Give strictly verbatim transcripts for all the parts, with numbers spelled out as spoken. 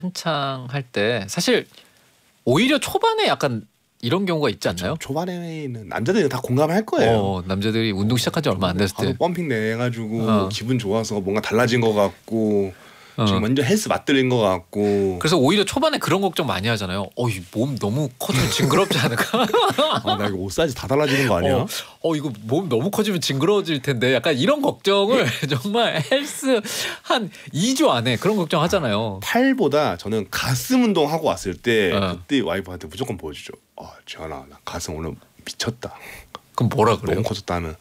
한창 할 때 사실 오히려 초반에 약간 이런 경우가 있지 않나요? 그렇죠. 초반에는 남자들이 다 공감할 거예요. 어, 남자들이 운동 시작한 지 얼마 안 됐을 때 바로 펌핑 내가지고 어. 기분 좋아서 뭔가 달라진 것 같고 어. 지금 완전 헬스 맛들인 것 같고. 그래서 오히려 초반에 그런 걱정 많이 하잖아요. 어, 이 몸 너무 커지면 징그럽지 않을까? 아, 나 이거 옷 사이즈 다 달라지는 거 아니야? 어, 어 이거 몸 너무 커지면 징그러워질 텐데 약간 이런 걱정을 정말 헬스 한 이 주 안에 그런 걱정 하잖아요. 팔보다 저는 가슴 운동 하고 왔을 때 어. 그때 와이프한테 무조건 보여주죠. 아, 지현아, 나 가슴 오늘 미쳤다. 그럼 뭐라 그래요? 너무 커졌다 하면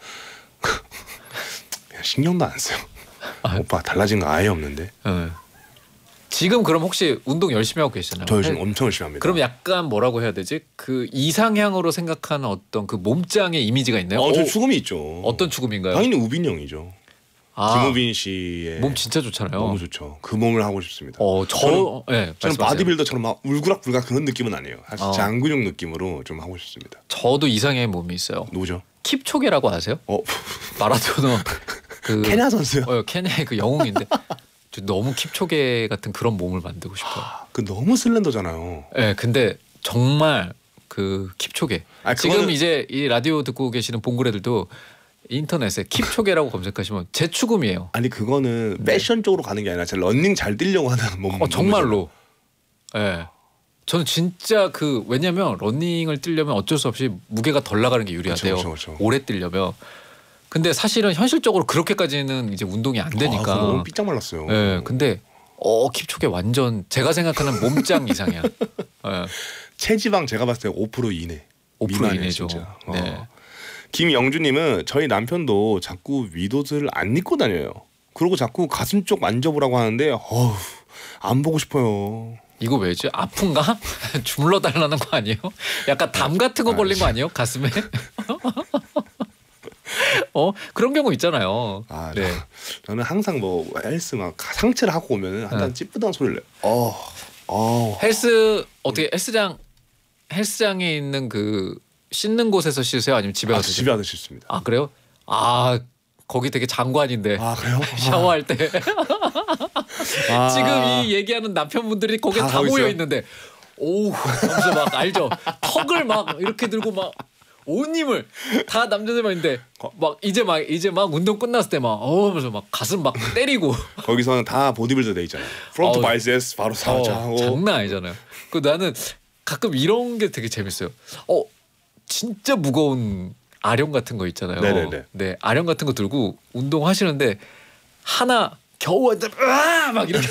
그냥 신경도 안 써요. 아. 오빠 달라진 거 아예 없는데. 네. 지금 그럼 혹시 운동 열심히 하고 계시나요? 저 요즘 엄청 열심히 합니다. 그럼 약간 뭐라고 해야 되지? 그 이상향으로 생각하는 어떤 그 몸짱의 이미지가 있나요? 어, 저 오, 죽음이 있죠. 어떤 죽음인가요? 당연히 우빈 형이죠. 아, 김우빈 씨의 몸 진짜 좋잖아요. 너무 좋죠. 그 몸을 하고 싶습니다. 어, 저, 저는- 네, 저는 말씀하세요. 바디빌더처럼 막 울그락불락 그런 느낌은 아니에요. 사실 어. 장근육 느낌으로 좀 하고 싶습니다. 저도 이상향의 몸이 있어요. 누구죠? 킵초게라고 아세요? 어, 마라토너 그 케냐 선수요. 어, 케냐의 그 영웅인데 저 너무 킵초게 같은 그런 몸을 만들고 싶어요. 그 너무 슬렌더잖아요. 예, 네, 근데 정말 그 킵초게. 아, 지금 그거는- 이제 이 라디오 듣고 계시는 봉구레들도 인터넷에 킵초게라고 검색하시면 제 추금이에요. 아니 그거는 패션 쪽으로 가는 게 아니라 제가 런닝 잘 뛰려고 하는 몸. 어, 정말로. 예. 네. 저는 진짜 그 왜냐면 러닝을 뛰려면 어쩔 수 없이 무게가 덜 나가는 게 유리하대요. 그쵸, 그쵸, 그쵸. 오래 뛰려면. 근데 사실은 현실적으로 그렇게까지는 이제 운동이 안 되니까. 아, 그거 너무 삐짝 말랐어요. 예. 네, 근데 어 킵초게 완전 제가 생각하는 몸짱 이상이야. 예. 체지방 제가 봤을 때 오 퍼센트 이내. 오 퍼센트 미만이에요, 이내죠. 진짜. 네. 어. 김영주님은 저희 남편도 자꾸 위도들을 안 입고 다녀요. 그리고 자꾸 가슴 쪽 만져보라고 하는데 어우 안 보고 싶어요. 이거 왜지? 아픈가? 주물러 달라는 거 아니에요? 약간 담 같은 거 걸린 거 아니에요? 가슴에? 어 그런 경우 있잖아요. 아, 네. 저, 저는 항상 뭐 헬스 막 상체를 하고 오면은 한단 네. 찌뿌다는 소리를 내요. 어, 어. 헬스 어떻게 헬스장 헬스장에 있는 그 씻는 곳에서 씻으세요? 아니면 집에 아, 가서 집에 와서 씻습니다. 아 그래요? 아 거기 되게 장관인데 아 그래요? 샤워할 때 아. 지금 이 얘기하는 남편분들이 거기에 다 다, 가고 모여 있어요? 있는데 오우 하면서 막 알죠? 턱을 막 이렇게 들고 막 온 힘을 다 남자들만 있는데 막 이제 막 이제 막 운동 끝났을 때 막 어 하면서 막 가슴 막 때리고 거기서는 다 보디빌더 돼 있잖아요. 프론트 어, 바이세스 바로 살짝 어, 하고. 장난 아니잖아요. 그 나는 가끔 이런 게 되게 재밌어요. 어 진짜 무거운 아령 같은 거 있잖아요. 네네네. 네 아령 같은 거 들고 운동하시는데 하나 겨우 앉아 아막 이렇게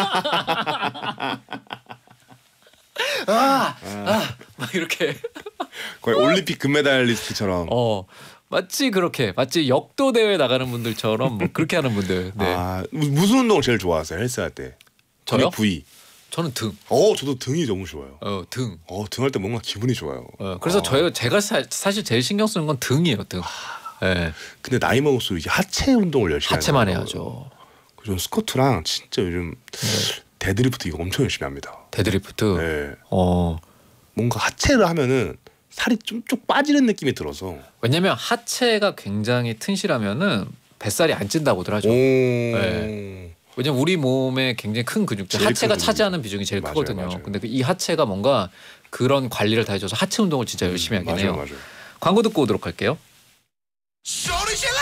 아아막 이렇게 거의 올림픽 금메달리스트처럼. 어 마치 그렇게 마치 역도 대회 나가는 분들처럼 뭐 그렇게 하는 분들. 네. 아 무- 무슨 운동 제일 좋아하세요 헬스할 때? 저요? 근육 부위. 저는 등. 어 저도 등이 너무 좋아요. 어 등. 어 등할 때 뭔가 기분이 좋아요. 어, 그래서 아. 저희가 제가 사, 사실 제일 신경 쓰는 건 등이에요 등. 네. 근데 나이 먹을수록 이제 하체 운동을 열심히 하체만 하는 해야죠. 전 스쿼트랑 진짜 요즘 데드리프트 이거 엄청 열심히 합니다. 데드리프트. 네. 어 뭔가 하체를 하면은 살이 좀 쭉 빠지는 느낌이 들어서. 왜냐면 하체가 굉장히 튼실하면은 뱃살이 안 찐다고들 하죠. 오. 네. 왜냐면 우리 몸에 굉장히 큰 근육들 제일 하체가 큰 근육이. 차지하는 비중이 제일 맞아요, 크거든요. 맞아요. 근데 그이 하체가 뭔가 그런 관리를 다 해줘서 하체 운동을 진짜 열심히 하긴 맞아요, 해요. 맞아요. 광고 듣고 오도록 할게요. 소리 질러!